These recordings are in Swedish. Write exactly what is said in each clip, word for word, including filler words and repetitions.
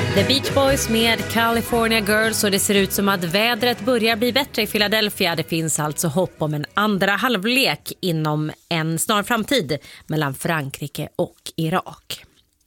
The Beach Boys med California Girls, och det ser ut som att vädret börjar bli bättre i Philadelphia. Det finns alltså hopp om en andra halvlek inom en snar framtid mellan Frankrike och Irak.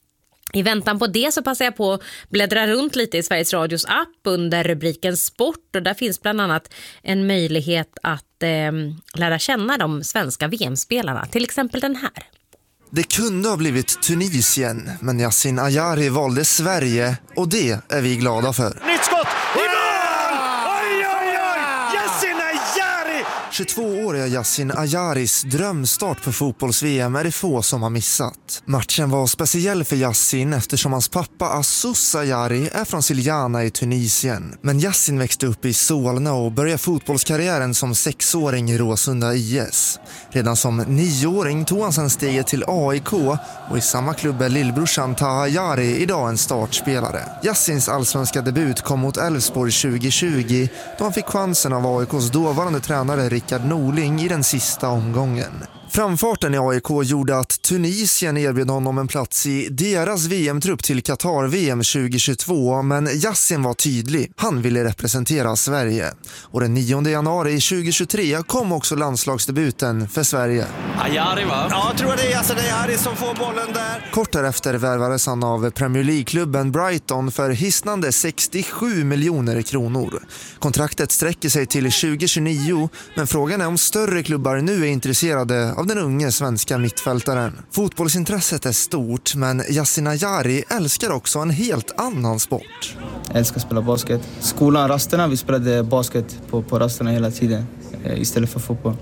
I väntan på det så passar jag på att bläddra runt lite i Sveriges Radios app under rubriken Sport, och där finns bland annat en möjlighet att eh, lära känna de svenska V M-spelarna, till exempel den här. Det kunde ha blivit Tunisien, men Yassin Ayari valde Sverige, och det är vi glada för. Nytt skott! I mål! Oj, oj, oj! Yassin Ayari! tjugotvååriga Yassin Ayaris drömstart på fotbolls-V M är det få som har missat. Matchen var speciell för Yassin eftersom hans pappa Assus Ayari är från Siljana i Tunisien. Men Yassin växte upp i Solna och började fotbollskarriären som sexåring i Råsunda I S. Redan som nioåring tog han sedan steget till A I K, och i samma klubb är lillbrorsan Taha Ayari idag en startspelare. Yassins allsvenska debut kom mot Elfsborg tjugo tjugo då han fick chansen av A I K:s dåvarande tränare Rickard Norling i den sista omgången. Framfarten i A I K gjorde att Tunisien erbjöd honom en plats i deras V M-trupp till Qatar-V M tjugo tjugotvå, men Yassin var tydlig. Han ville representera Sverige. Och den nionde januari tjugo tjugotre kom också landslagsdebuten för Sverige. Ayari, va? Ja, jag tror det är Yassin Ayari som får bollen där. Kort därefter värvades han av Premier League-klubben Brighton för hisnande sextiosju miljoner kronor. Kontraktet sträcker sig till tjugo tjugonio, men frågan är om större klubbar nu är intresserade av den unge svenska mittfältaren. Fotbollsintresset är stort, men Yassin Ayari älskar också en helt annan sport. Jag älskar att spela basket. Skolan, rasterna, vi spelade basket på, på rasterna hela tiden istället för fotboll.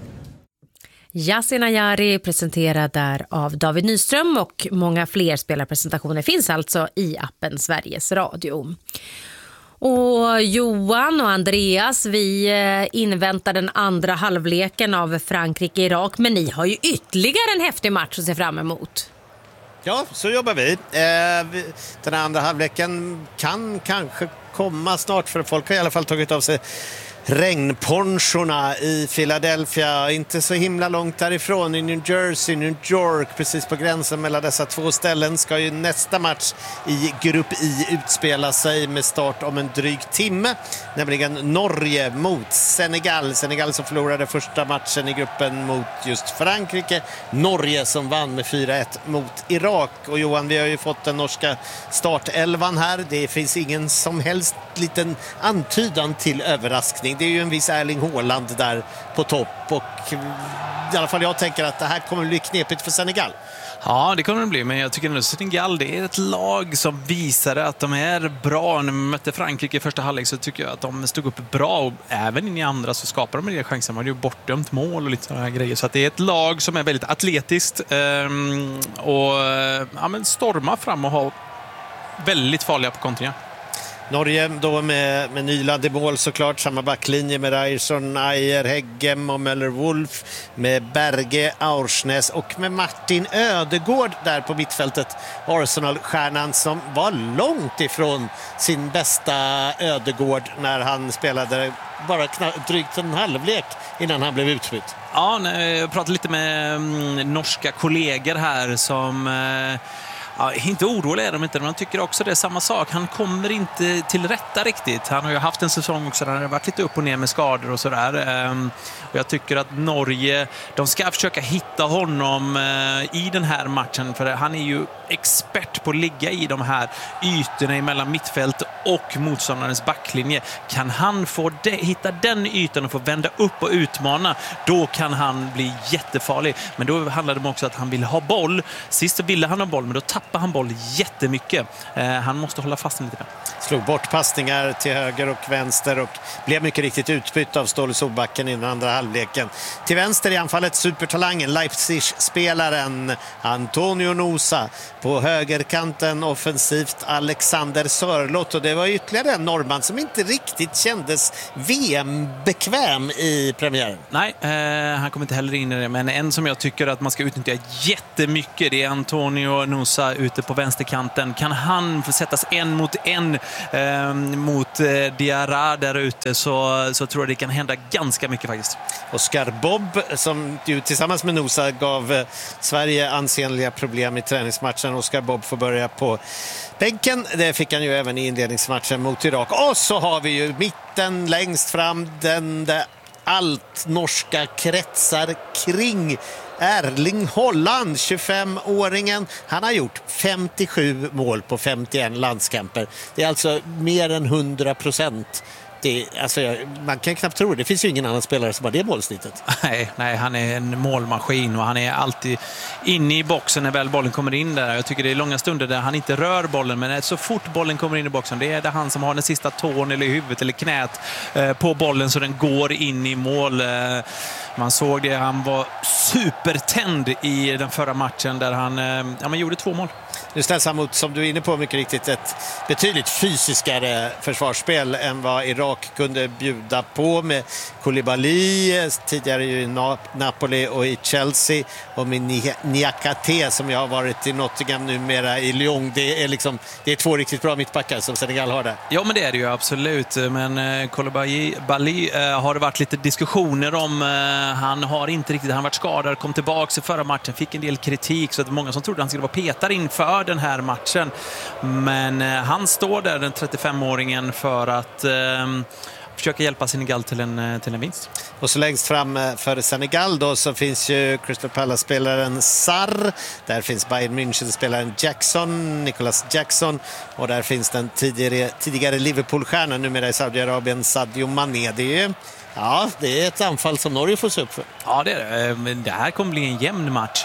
Yassin Ayari presenterad där av David Nyström, och många fler spelarpresentationer finns alltså i appen Sveriges Radio. Och Johan och Andreas, vi inväntar den andra halvleken av Frankrike-Irak, men ni har ju ytterligare en häftig match att se fram emot. Ja, så jobbar vi. Den andra halvleken kan kanske komma snart, för folk har i alla fall tagit av sig regnponchorna i Philadelphia, inte så himla långt därifrån i New Jersey, New York, precis på gränsen mellan dessa två ställen ska ju nästa match i grupp I utspela sig med start om en dryg timme, nämligen Norge mot Senegal. Senegal som förlorade första matchen i gruppen mot just Frankrike, Norge som vann med fyra ett mot Irak. Och Johan, vi har ju fått den norska startelvan här, det finns ingen som helst liten antydan till överraskning. Det är ju en viss Erling Haaland där på topp, och i alla fall jag tänker att det här kommer bli knepigt för Senegal. Ja, det kommer det bli, men jag tycker att Senegal, det är ett lag som visade att de är bra. När de mötte Frankrike i första halvlek så tycker jag att de stod upp bra, och även in i andra så skapar de en del chanser. Man har ju bortdömt mål och lite sådana här grejer, så att det är ett lag som är väldigt atletiskt um, och ja, men stormar fram och har väldigt farliga på kontringar. Norge då med, med Nyland i mål såklart, samma backlinje med Ryerson, Ayer, Heggem och Möller-Wolf, med Berge, Aursnes och med Martin Ödegård där på mittfältet, Arsenal-stjärnan som var långt ifrån sin bästa Ödegård när han spelade bara knappt, drygt en halvlek innan han blev utbytt. Ja, jag pratade lite med mm, norska kollegor här som... Eh... Ja, inte orolig är de inte, men man tycker också det är samma sak. Han kommer inte till rätta riktigt. Han har ju haft en säsong också där han har varit lite upp och ner med skador och sådär. Um, och jag tycker att Norge, de ska försöka hitta honom uh, i den här matchen, för han är ju expert på att ligga i de här ytorna mellan mittfält och motståndarens backlinje. Kan han få de, hitta den ytan och få vända upp och utmana, då kan han bli jättefarlig. Men då handlar det också om att han vill ha boll. Sist så ville han ha boll, men då tappar han boll jättemycket. Eh, han måste hålla fast lite där. Slog bort passningar till höger och vänster och blev mycket riktigt utbytt av Ståle Solbacken i den andra halvleken. Till vänster i anfallet supertalangen, Leipzig-spelaren Antonio Nusa. På högerkanten offensivt Alexander Sörlott, och det var ytterligare en norrman som inte riktigt kändes V M-bekväm i premiären. Nej, eh, han kommer inte heller in i det, men en som jag tycker att man ska utnyttja jättemycket, det är Antonio Nusa Musa ute på vänsterkanten. Kan han få sättas en mot en eh, mot eh, Diarra där ute så, så tror jag det kan hända ganska mycket faktiskt. Oscar Bob som ju tillsammans med Nusa gav eh, Sverige ansenliga problem i träningsmatchen. Oscar Bob får börja på bänken. Det fick han ju även i inledningsmatchen mot Irak. Och så har vi ju mitten längst fram den där allt norska kretsar kring Erling Haaland, tjugofemåringen. Han har gjort femtiosju mål på femtioen landskamper. Det är alltså mer än hundra procent. Det, alltså, man kan knappt tro det. Det finns ju ingen annan spelare som har det målsnittet. Nej, nej, han är en målmaskin och han är alltid inne i boxen när väl bollen kommer in där. Jag tycker det är långa stunder där han inte rör bollen, men så fort bollen kommer in i boxen, det är det han som har den sista tån eller huvudet eller knät eh, på bollen så den går in i mål. Eh, man såg det, han var supertänd i den förra matchen där han eh, ja, man gjorde två mål. Nu ställs han mot, som du är inne på mycket riktigt, ett betydligt fysiskare försvarsspel än vad Irak kunde bjuda på med Koulibaly, tidigare i Napoli och i Chelsea, och med Niakate som jag har varit i Nottingham numera i Lyon. Det är, liksom, det är två riktigt bra mittbackar som Senegal har där. Ja, men det är det ju absolut. Men eh, Koulibaly eh, har det varit lite diskussioner om. Eh, han har inte riktigt, han har varit skadad, kom tillbaka i förra matchen, fick en del kritik så att många som trodde han skulle vara petad inför den här matchen. Men eh, han står där, den trettiofemåringen, för att eh, försöka hjälpa Senegal till en, till en vinst. Och så längst fram för Senegal då så finns ju Crystal Palace-spelaren Sarr. Där finns Bayern München-spelaren Jackson, Nicholas Jackson. Och där finns den tidigare, tidigare Liverpool-stjärnan numera i Saudiarabien, Sadio Mané. Det är Ja, det är ett anfall som Norge får se upp för. Ja, det är det. Men det här kommer bli en jämn match.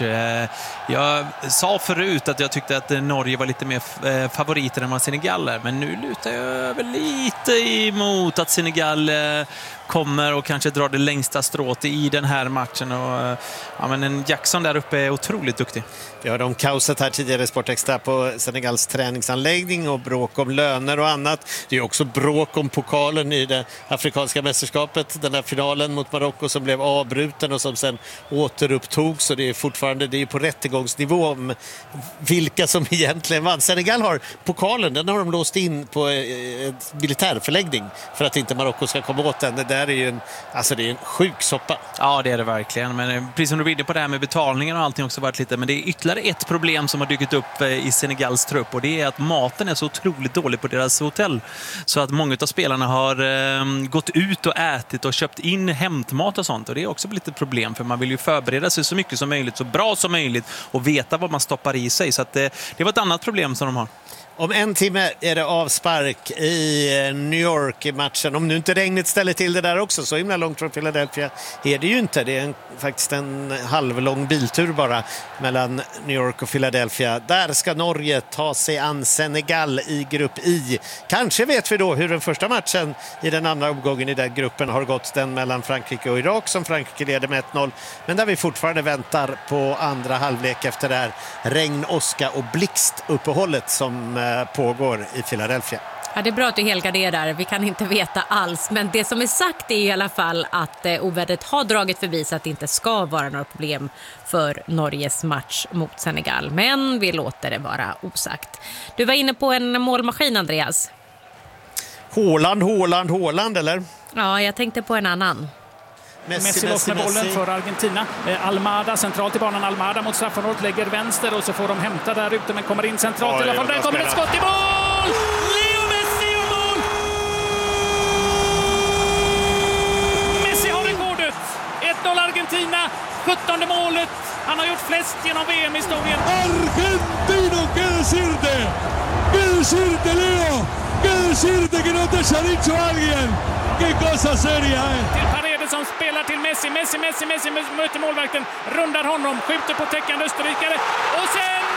Jag sa förut att jag tyckte att Norge var lite mer favoriter än vad Senegal är. Men nu lutar jag väl lite emot att Senegal kommer och kanske drar det längsta strået i den här matchen. Och, ja, men en Jackson där uppe är otroligt duktig. Vi hörde om kaoset här tidigare i Sportextra på Senegals träningsanläggning och bråk om löner och annat. Det är också bråk om pokalen i det afrikanska mästerskapet. Den där finalen mot Marocko som blev avbruten och som sen återupptogs. Så det är fortfarande det är på rättegångsnivå om vilka som egentligen vann. Senegal har pokalen, den har de låst in på ett militärförläggning för att inte Marocko ska komma åt den. Det där är ju en, alltså det är en sjuk soppa. Ja, det är det verkligen. Men precis som du vidde på det här med betalningen och allting också varit lite, men det är ytterligare ett problem som har dykt upp i Senegals trupp, och det är att maten är så otroligt dålig på deras hotell så att många av spelarna har eh, gått ut och ätit och köpt in hämtmat och sånt, och det är också lite problem för man vill ju förbereda sig så mycket som möjligt, så bra som möjligt och veta vad man stoppar i sig, så att det, det var ett annat problem som de har. Om en timme är det avspark i New York i matchen. Om nu inte regnet ställer till det där också, så himla långt från Philadelphia är det ju inte. Det är en, faktiskt en halvlång biltur bara mellan New York och Philadelphia. Där ska Norge ta sig an Senegal i grupp I. Kanske vet vi då hur den första matchen i den andra omgången i den gruppen har gått, den mellan Frankrike och Irak som Frankrike leder med ett noll. Men där vi fortfarande väntar på andra halvlek efter det här regn, åska och blixtuppehållet som pågår i Philadelphia. Ja, det är bra att du helgarderar. Vi kan inte veta alls. Men det som är sagt är i alla fall att eh, ovädret har dragit förbi så att det inte ska vara några problem för Norges match mot Senegal. Men vi låter det vara osagt. Du var inne på en målmaskin, Andreas. Haaland, Haaland, Haaland, eller? Ja, jag tänkte på en annan. Messi, Messi loss med bollen för Argentina. Eh, Almada centralt i banan. Almada mot straffområdet, lägger vänster och så får de hämta där ute, men kommer in centralt. Oj, i alla fall. Där kommer ett skott i mål! Leo Messi gör mål! Messi har rekordet. ett noll Argentina. sjuttonde målet. Han har gjort flest genom V M-historien. Argentino, que decirte? Que decirte, Leo? Que decirte que no te haya dicho alguien? Que cosa seria, eh? Till Paredes som spelar till Messi. Messi, Messi, Messi möter målvakten. Rundar honom. Skjuter på täckande österrikare. Och sen